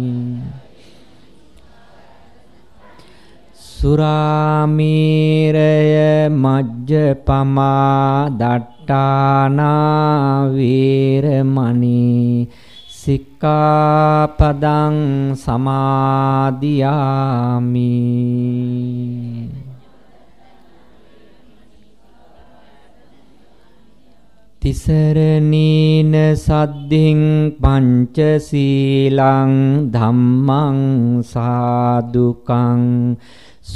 සුරාමීරය මජ්ජපමා දට්ඨානා වීරමණී සික්ඛාපදං සමාදියාමි. තිසරණීන සද්ධින් පංචශීලං ධම්මං සාදුකං